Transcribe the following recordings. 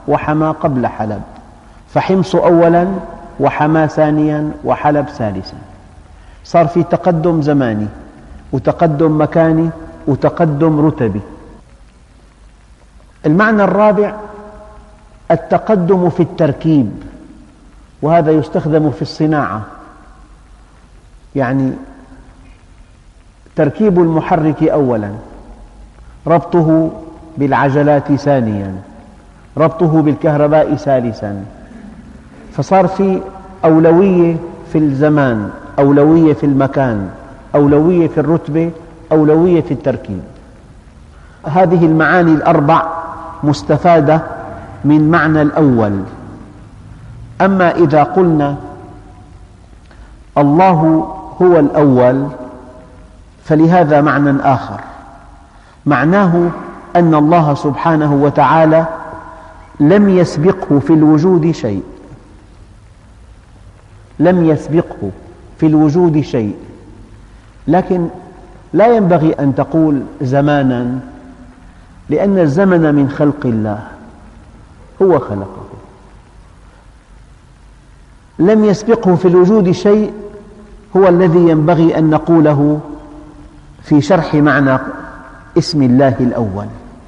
وحما قبل حلب، فحمص أولا وحما ثانيا وحلب ثالثا. صار في تقدم زماني وتقدم مكاني وتقدم رتبي. المعنى الرابع التقدم في التركيب، وهذا يستخدم في الصناعة، يعني تركيب المحرك أولا، ربطه بالعجلات ثانيا، ربطه بالكهرباء ثالثا، فصار في أولوية في الزمان، أولوية في المكان، أولوية في الرتبة، أولوية في التركيب. هذه المعاني الأربع مستفادة من معنى الأول. أما إذا قلنا الله هو الأول فلهذا معنى آخر، معناه أن الله سبحانه وتعالى لم يسبقه في الوجود شيء، لم يسبقه في الوجود شيء. لكن لا ينبغي أن تقول زمانا، لأن الزمن من خلق الله، هو خلقه. لم يسبقه في الوجود شيء هو الذي ينبغي أن نقوله في شرح معنى اسم الله الأول.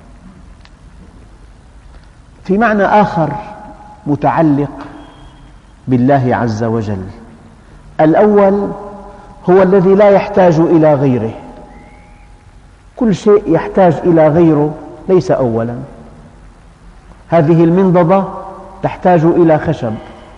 في معنى آخر متعلق بالله عز وجل، الأول هو الذي لا يحتاج إلى غيره، كل شيء يحتاج إلى غيره ليس أولا. هذه المنضدة تحتاج إلى خشب،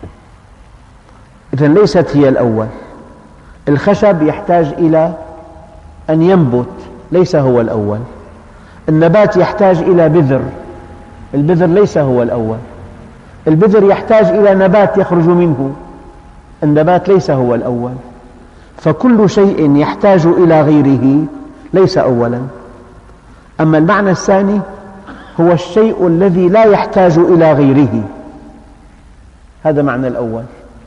إذن ليست هي الأول. الخشب يحتاج إلى أن ينبت، ليس هو الأول. النبات يحتاج إلى بذر، البذر ليس هو الأول. البذر يحتاج إلى نبات يخرج منه، النبات ليس هو الأول. فكل شيء يحتاج إلى غيره ليس أولا. أما المعنى الثاني هو الشيء الذي لا يحتاج إلى غيره، هذا معنى الأول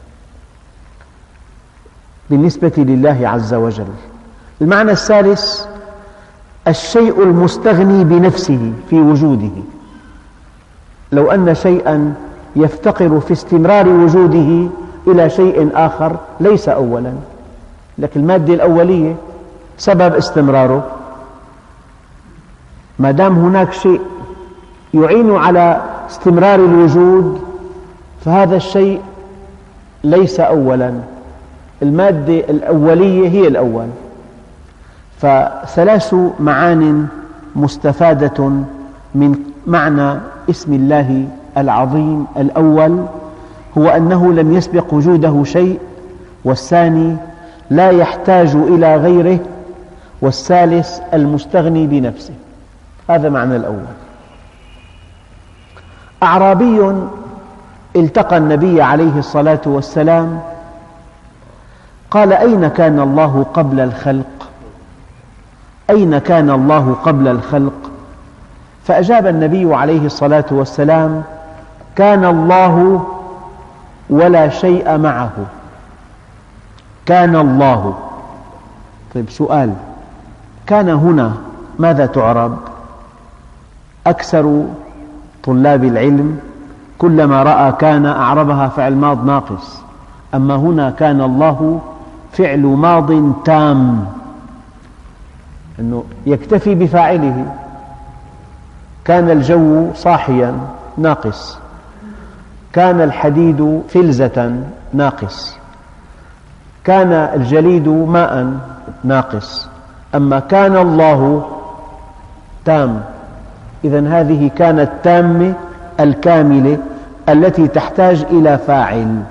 بالنسبة لله عز وجل. المعنى الثالث الشيء المستغني بنفسه في وجوده. لو أن شيئا يفتقر في استمرار وجوده إلى شيء آخر ليس أولا، لكن المادة الأولية سبب استمراره. ما دام هناك شيء يعين على استمرار الوجود فهذا الشيء ليس أولا، المادة الأولية هي الأول. فثلاث معان مستفادة من معنى اسم الله العظيم. الأول هو أنه لم يسبق وجوده شيء، والثاني لا يحتاج إلى غيره، والثالث المستغني بنفسه. هذا معنى الأول. أعرابي التقى النبي عليه الصلاة والسلام قال: أين كان الله قبل الخلق؟ أين كان الله قبل الخلق؟ فأجاب النبي عليه الصلاة والسلام: كان الله ولا شيء معه. كان الله. طيب سؤال، كان هنا ماذا تعرب؟ أكثر طلاب العلم كلما رأى كان أعربها فعل ماض ناقص، أما هنا كان الله فعل ماض تام، أنه يكتفي بفاعله. كان الجو صاحيا ناقص، كان الحديد فلزة ناقص، كان الجليد ماء ناقص، أما كان الله تام. إذن هذه كانت تامة الكاملة التي تحتاج إلى فاعل،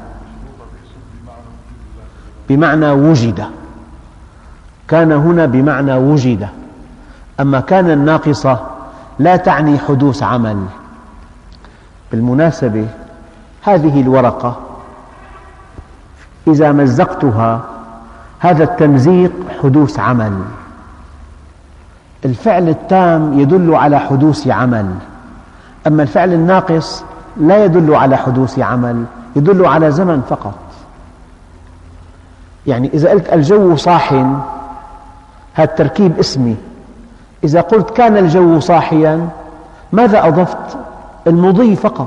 بمعنى وجد. كان هنا بمعنى وجد. أما كان الناقصة لا تعني حدوث عمل. بالمناسبة هذه الورقة إذا مزقتها، هذا التمزيق حدوث عمل. الفعل التام يدل على حدوث عمل، أما الفعل الناقص لا يدل على حدوث عمل، يدل على زمن فقط. يعني إذا قلت الجو صاحٍ، هذا تركيب اسمي. إذا قلت كان الجو صاحيا، ماذا أضفت؟ المضي فقط.